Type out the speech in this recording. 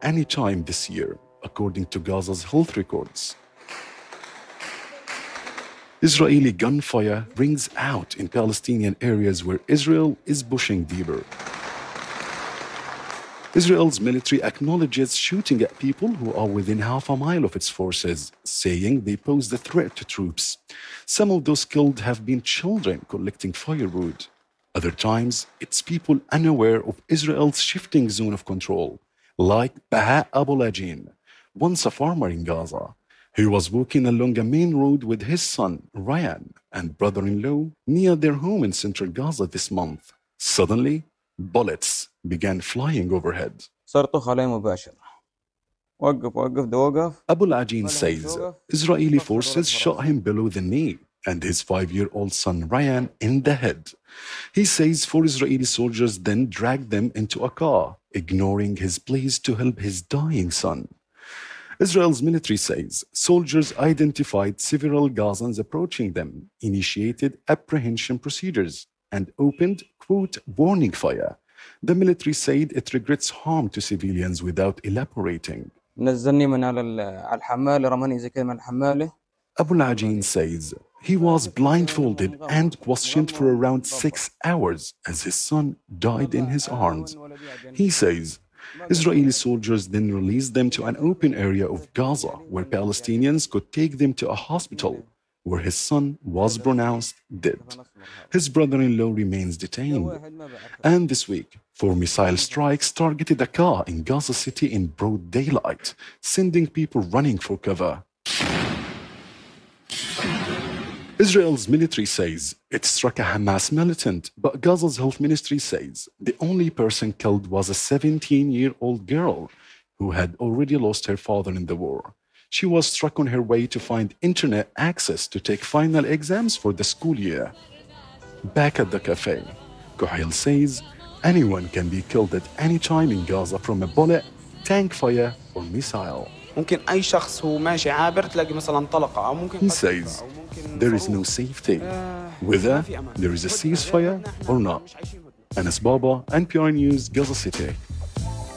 any time this year, according to Gaza's health records. Israeli gunfire rings out in Palestinian areas where Israel is pushing deeper. Israel's military acknowledges shooting at people who are within half a mile of its forces, saying they pose a threat to troops. Some of those killed have been children collecting firewood. Other times, it's people unaware of Israel's shifting zone of control, like Baha Abu Lajin, once a farmer in Gaza. He was walking along a main road with his son, Ryan, and brother-in-law near their home in central Gaza this month. Suddenly, bullets began flying overhead. Abu Lajin says Israeli forces shot him below the knee and his 5-year-old son Ryan in the head. He says 4 Israeli soldiers then dragged them into a car, ignoring his pleas to help his dying son. Israel's military says soldiers identified several Gazans approaching them, initiated apprehension procedures, and opened, quote, warning fire. The military said it regrets harm to civilians without elaborating. Abu Lajin says he was blindfolded and questioned for around 6 hours as his son died in his arms. He says Israeli soldiers then released them to an open area of Gaza where Palestinians could take them to a hospital where his son was pronounced dead. His brother-in-law remains detained. And this week, 4 missile strikes targeted a car in Gaza City in broad daylight, sending people running for cover. Israel's military says it struck a Hamas militant, but Gaza's health ministry says the only person killed was a 17-year-old girl who had already lost her father in the war. She was struck on her way to find internet access to take final exams for the school year. Back at the cafe, Kuhail says anyone can be killed at any time in Gaza from a bullet, tank fire, or missile. He says there is no safety, whether there is a ceasefire or not. Anas Baba, NPR News, Gaza City.